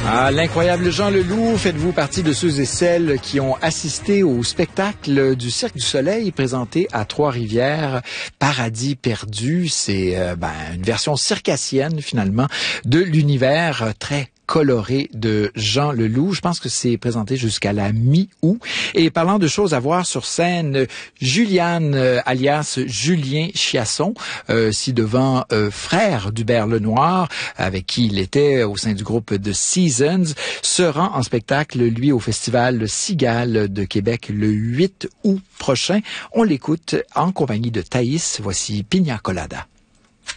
Ah, l'incroyable Jean Leloup, faites-vous partie de ceux et celles qui ont assisté au spectacle du Cirque du Soleil présenté à Trois-Rivières, Paradis perdu? C'est une version circassienne finalement de l'univers très coloré de Jean Leloup. Je pense que c'est présenté jusqu'à la mi-août. Et parlant de choses à voir sur scène, Juliane, alias Julien Chiasson, ci-devant frère d'Hubert Lenoir, avec qui il était au sein du groupe The Seasons, se rend en spectacle, lui, au Festival Cigale de Québec le 8 août prochain. On l'écoute en compagnie de Thaïs. Voici Pina Colada.